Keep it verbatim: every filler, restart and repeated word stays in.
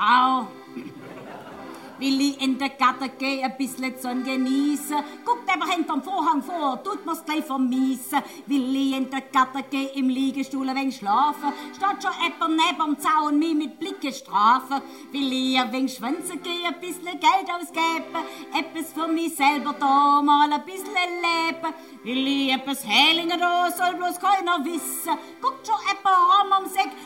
Frau. Will ich in der Gatter gehen, ein bisschen Sonne genießen. Guckt einfach hinterm Vorhang vor, tut mir's gleich vermiesen. Will ich in der Gatter gehen, im Liegestuhl ein wenig schlafen. Statt schon jemand neben'm Zaun mich mit Blicken strafen. Will ich ein wenig schwänzen gehen, ein bisschen Geld ausgeben. Etwas für mich selber da, mal ein bisschen leben. Will ich etwas Hählingen da, soll bloß keiner wissen. Guckt schon jemand am Seck,